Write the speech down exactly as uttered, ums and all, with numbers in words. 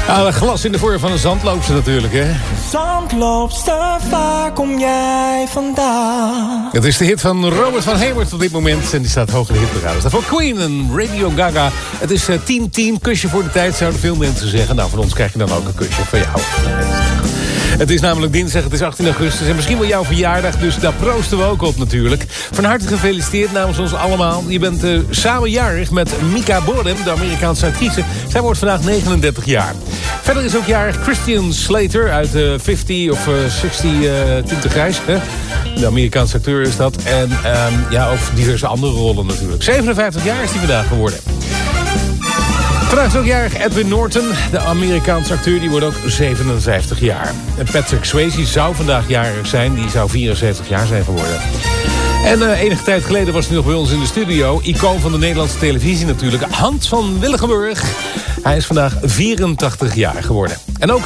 Ah, een glas in de voor van een zandloopster natuurlijk, hè? Zandloopster, waar kom jij vandaan? Het is de hit van Robert van Hemert op dit moment. En die staat hoog in de hitparade. Dat is voor Queen en Radio Gaga. Het is tien tien, kusje voor de tijd, zouden veel mensen zeggen. Nou, van ons krijg je dan ook een kusje van jou. Het is namelijk dinsdag, het is achttien augustus en misschien wel jouw verjaardag, dus daar proosten we ook op natuurlijk. Van harte gefeliciteerd namens ons allemaal. Je bent uh, samen jarig met Mika Bodem, de Amerikaanse actrice. Zij wordt vandaag negenendertig jaar. Verder is ook jarig Christian Slater uit uh, vijftig of uh, zestig uh, Tinten Grijs. Hè? De Amerikaanse acteur is dat. En um, ja, ook diverse andere rollen natuurlijk. zevenenvijftig jaar is hij vandaag geworden. Vandaag is ook jarig Edwin Norton, de Amerikaanse acteur, die wordt ook zevenenvijftig jaar. En Patrick Swayze zou vandaag jarig zijn, die zou vierenzeventig jaar zijn geworden. En uh, enige tijd geleden was hij nog bij ons in de studio. Icoon van de Nederlandse televisie natuurlijk, Hans van Willigenburg. Hij is vandaag vierentachtig jaar geworden. En ook